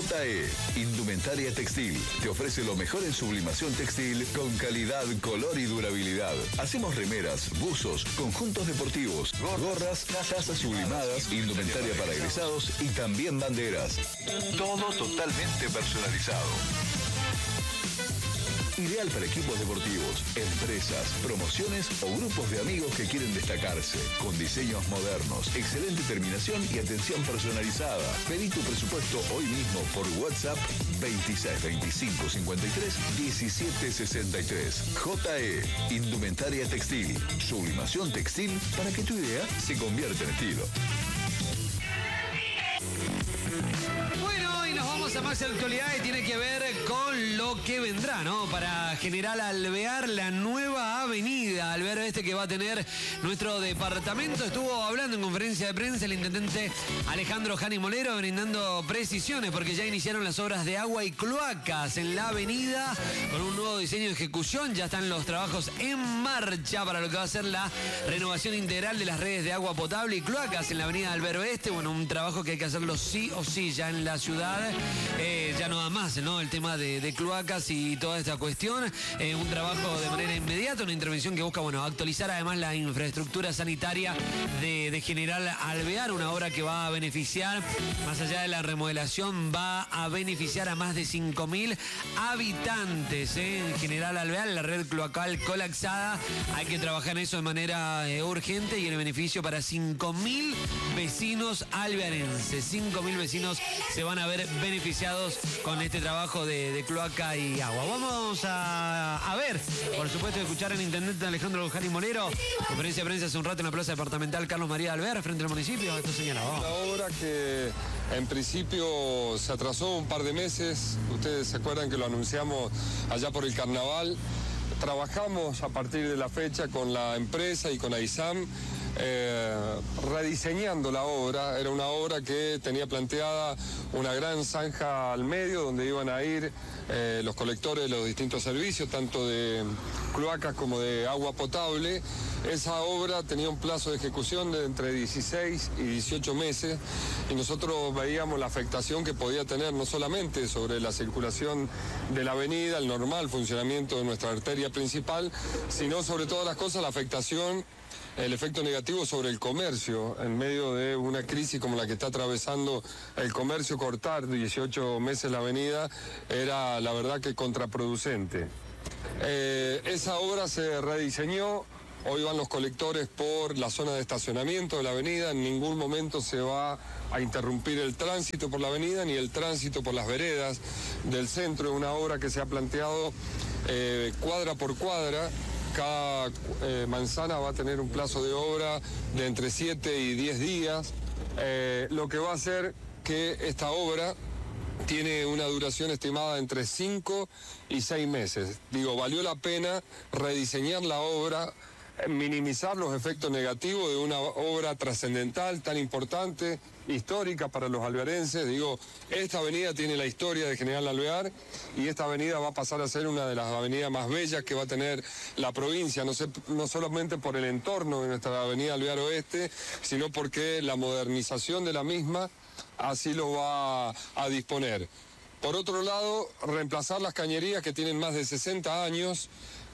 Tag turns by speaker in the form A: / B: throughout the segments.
A: JE, Indumentaria Textil. Te ofrece lo mejor en sublimación textil con calidad, color y durabilidad. Hacemos remeras, buzos, conjuntos deportivos, gorras, tazas sublimadas, indumentaria para egresados y también banderas. Todo totalmente personalizado. Ideal para equipos deportivos, empresas, promociones o grupos de amigos que quieren destacarse. Con diseños modernos, excelente terminación y atención personalizada. Pedí tu presupuesto hoy mismo por WhatsApp 26 25 53 17 63. JE, Indumentaria Textil. Sublimación textil para que tu idea se convierta en estilo.
B: Bueno, y nos vamos a más actualidad y tiene que ver con lo que vendrá, ¿no? Para General Alvear, la nueva avenida Alvear Oeste que va a tener nuestro departamento. Estuvo hablando en conferencia de prensa el intendente Alejandro Jani Molero, brindando precisiones porque ya iniciaron las obras de agua y cloacas en la avenida con un nuevo diseño de ejecución. Ya están los trabajos en marcha para lo que va a ser la renovación integral de las redes de agua potable y cloacas en la avenida Alvear Oeste. Bueno, un trabajo que hay que hacerlo sí o sí ya en la ciudad. Ya no da más, ¿no? El tema de cloacas y toda esta cuestión. Un trabajo de manera inmediata, una intervención que busca, bueno, actualizar además la infraestructura sanitaria de General Alvear, una obra que va a beneficiar, más allá de la remodelación, va a beneficiar a más de 5.000 habitantes, en General Alvear, la red cloacal colapsada. Hay que trabajar en eso de manera urgente y el beneficio para 5.000 vecinos alvearenses. 5.000 vecinos se van a ver beneficiados con este trabajo de cloaca y agua. Vamos a ver, por supuesto, escuchar al intendente Alejandro Jani Molero, conferencia de prensa hace un rato en la plaza departamental Carlos María de Alvear, frente al municipio. Esto señala.
C: Una obra que en principio se atrasó un par de meses. Ustedes se acuerdan que lo anunciamos allá por el carnaval. Trabajamos a partir de la fecha con la empresa y con AISAM, rediseñando la obra. Era una obra que tenía planteada una gran zanja al medio donde iban a ir los colectores de los distintos servicios, tanto de cloacas como de agua potable. Esa obra tenía un plazo de ejecución de entre 16 y 18 meses y nosotros veíamos la afectación que podía tener no solamente sobre la circulación de la avenida, el normal funcionamiento de nuestra arteria principal, sino sobre todas las cosas la afectación, el efecto negativo sobre el comercio. En medio de una crisis como la que está atravesando el comercio, cortar 18 meses la avenida era la verdad que contraproducente. Esa obra se rediseñó. Hoy van los colectores por la zona de estacionamiento de la avenida. En ningún momento se va a interrumpir el tránsito por la avenida ni el tránsito por las veredas del centro. Es una obra que se ha planteado cuadra por cuadra. Cada manzana va a tener un plazo de obra de entre 7 y 10 días, lo que va a hacer que esta obra tiene una duración estimada entre 5 y 6 meses. Digo, valió la pena rediseñar la obra, minimizar los efectos negativos de una obra trascendental tan importante, histórica para los alvearenses. Digo, esta avenida tiene la historia de General Alvear y esta avenida va a pasar a ser una de las avenidas más bellas que va a tener la provincia, no solamente por el entorno de nuestra avenida Alvear Oeste, sino porque la modernización de la misma así lo va a disponer. Por otro lado, reemplazar las cañerías que tienen más de 60 años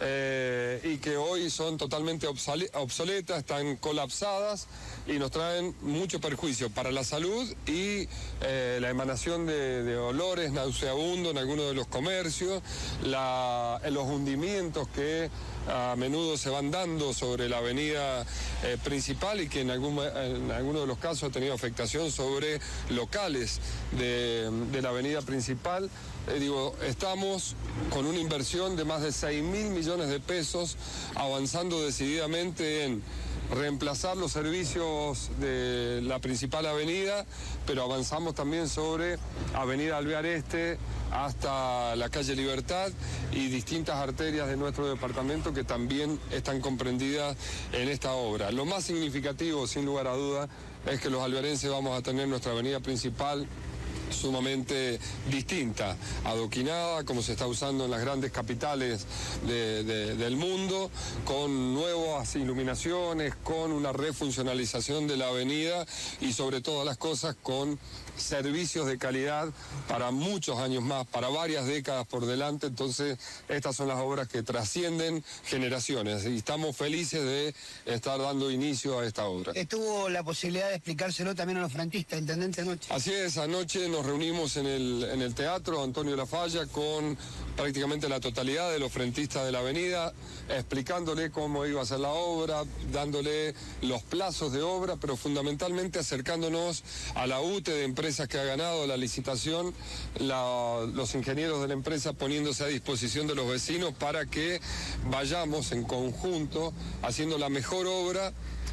C: y que hoy son totalmente obsoletas, están colapsadas y nos traen mucho perjuicio para la salud y la emanación de olores nauseabundos en algunos de los comercios, los hundimientos que a menudo se van dando sobre la avenida principal y que en algunos de los casos ha tenido afectación sobre locales de la avenida principal. Estamos con una inversión de más de 6.000 millones de pesos, avanzando decididamente en reemplazar los servicios de la principal avenida, pero avanzamos también sobre Avenida Alvear Este hasta la calle Libertad y distintas arterias de nuestro departamento que también están comprendidas en esta obra. Lo más significativo, sin lugar a duda, es que los alvearenses vamos a tener nuestra avenida principal sumamente distinta, adoquinada, como se está usando en las grandes capitales del mundo, con nuevas iluminaciones, con una refuncionalización de la avenida y sobre todas las cosas con servicios de calidad para muchos años más, para varias décadas por delante. Entonces, estas son las obras que trascienden generaciones y estamos felices de estar dando inicio a esta obra.
D: ¿Tuvo la posibilidad de explicárselo también a los frentistas, intendente, anoche?
C: Así es, anoche nos reunimos en el Teatro Antonio Lafalla con prácticamente la totalidad de los frentistas de la avenida, explicándole cómo iba a ser la obra, dándole los plazos de obra, pero fundamentalmente acercándonos a la UTE de empresas que ha ganado la licitación, los ingenieros de la empresa poniéndose a disposición de los vecinos para que vayamos en conjunto haciendo la mejor obra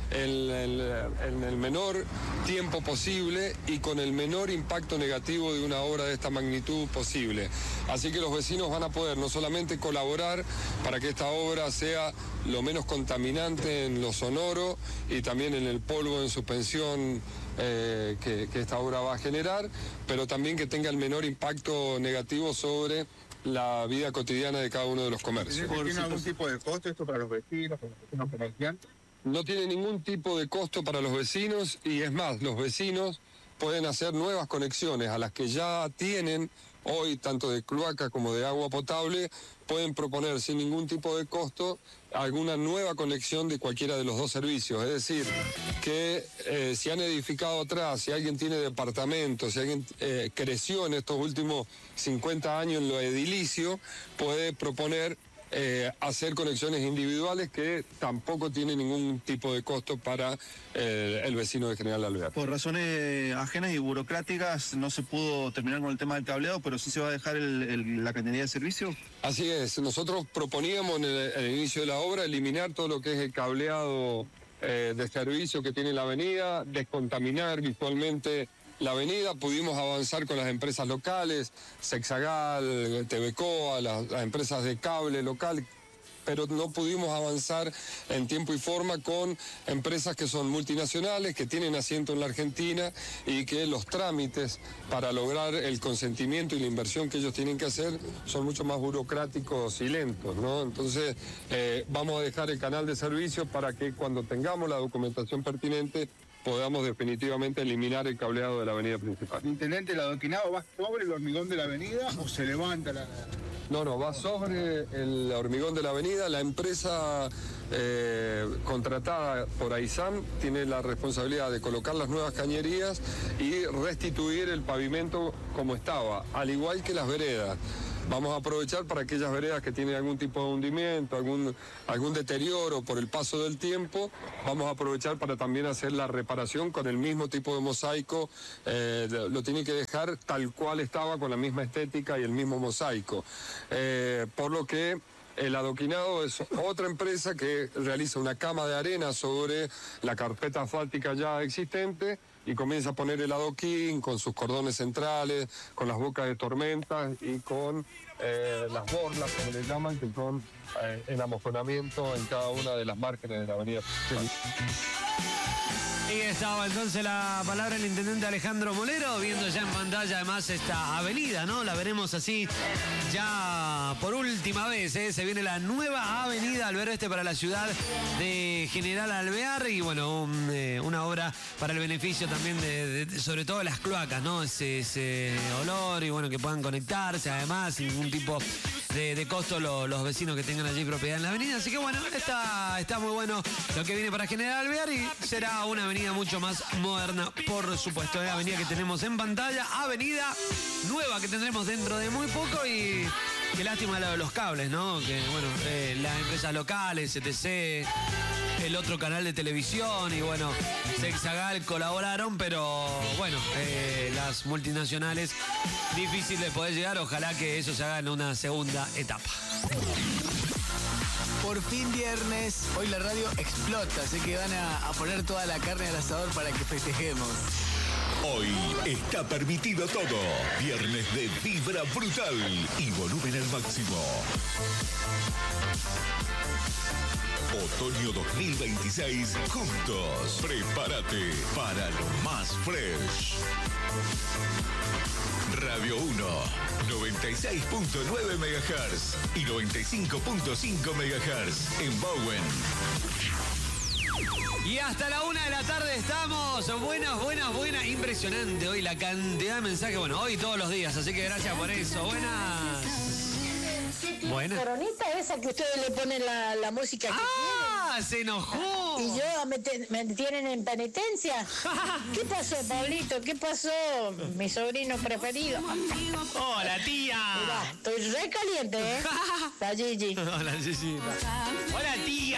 C: en el menor tiempo posible y con el menor impacto negativo de una obra de esta magnitud posible. Así que los vecinos van a poder no solamente colaborar para que esta obra sea lo menos contaminante en lo sonoro y también en el polvo en suspensión que esta obra va a generar, pero también que tenga el menor impacto negativo sobre la vida cotidiana de cada uno de los comercios.
E: ¿Tiene algún tipo de costo esto para los vecinos comerciantes?
C: No tiene ningún tipo de costo para los vecinos y es más, los vecinos pueden hacer nuevas conexiones a las que ya tienen hoy, tanto de cloaca como de agua potable, pueden proponer sin ningún tipo de costo alguna nueva conexión de cualquiera de los dos servicios. Es decir, que si han edificado atrás, si alguien tiene departamentos, si alguien creció en estos últimos 50 años en lo edilicio, puede proponer hacer conexiones individuales que tampoco tienen ningún tipo de costo para el vecino de General Alvear.
E: Por razones ajenas y burocráticas no se pudo terminar con el tema del cableado, pero sí se va a dejar la cañería de servicio.
C: Así es, nosotros proponíamos en el inicio de la obra eliminar todo lo que es el cableado de servicio que tiene la avenida, descontaminar visualmente la avenida. Pudimos avanzar con las empresas locales, Sexagal, TVCOA, las empresas de cable local, pero no pudimos avanzar en tiempo y forma con empresas que son multinacionales, que tienen asiento en la Argentina y que los trámites para lograr el consentimiento y la inversión que ellos tienen que hacer son mucho más burocráticos y lentos, ¿no? Entonces, vamos a dejar el canal de servicio para que cuando tengamos la documentación pertinente podamos definitivamente eliminar el cableado de la avenida principal.
E: Intendente, ¿el adoquinado va sobre el hormigón de la avenida o se levanta la...?
C: No, va sobre el hormigón de la avenida. La empresa contratada por AISAM tiene la responsabilidad de colocar las nuevas cañerías y restituir el pavimento como estaba, al igual que las veredas. Vamos a aprovechar para aquellas veredas que tienen algún tipo de hundimiento, algún deterioro por el paso del tiempo, vamos a aprovechar para también hacer la reparación con el mismo tipo de mosaico. Lo tiene que dejar tal cual estaba, con la misma estética y el mismo mosaico. Por lo que el adoquinado es otra empresa que realiza una cama de arena sobre la carpeta asfáltica ya existente y comienza a poner el adoquín con sus cordones centrales, con las bocas de tormentas y con las borlas, como le llaman, que son el amojonamiento en cada una de las márgenes de la avenida.
B: Ahí estaba entonces la palabra del intendente Alejandro Molero, viendo ya en pantalla además esta avenida, ¿no? La veremos así ya por última vez, ¿eh? Se viene la nueva avenida Alvear Oeste para la ciudad de General Alvear y bueno, una obra para el beneficio también de sobre todo de las cloacas, ¿no? Ese olor y bueno, que puedan conectarse además sin ningún tipo de costo los vecinos que tengan allí propiedad en la avenida. Así que bueno, está muy bueno lo que viene para General Alvear y será una avenida mucho más moderna, por supuesto. La avenida que tenemos en pantalla, avenida nueva que tendremos dentro de muy poco y qué lástima lo de los cables, ¿no? Que bueno, las empresas locales, ETC, el otro canal de televisión y bueno, Sexagal colaboraron, pero bueno, las multinacionales difícil de poder llegar, ojalá que eso se haga en una segunda etapa.
F: Por fin viernes, hoy la radio explota, así que van a poner toda la carne al asador para que festejemos.
A: Hoy está permitido todo. Viernes de vibra brutal y volumen al máximo. Otoño 2026, juntos. Prepárate para lo más fresh. Radio 1, 96.9 MHz y 95.5 MHz en Bowen.
B: Y hasta la 1 de la tarde estamos. Buenas. Impresionante hoy la cantidad de mensajes. Bueno, hoy todos los días, así que gracias por eso. Buenas.
G: Coronita esa que ustedes le ponen la música que
B: ¡Ah! ¡Se enojó!
G: y yo me tienen en penitencia. ¿Qué pasó, Pablito? ¿Qué pasó? Mi sobrino preferido.
B: ¡Hola, tía!
G: Mirá, estoy re caliente, ¿eh? La Gigi.
B: Hola, Gigi. Hola,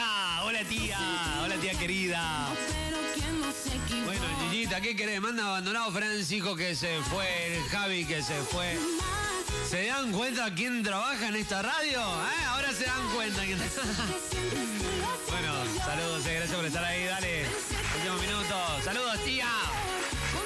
B: tía querida. Bueno, Gigita, ¿qué querés? Manda abandonado Francisco que se fue, el Javi que se fue. ¿Se dan cuenta quién trabaja en esta radio? Ahora se dan cuenta. Bueno, saludos, gracias por estar ahí, dale. Últimos minutos. Saludos, tía.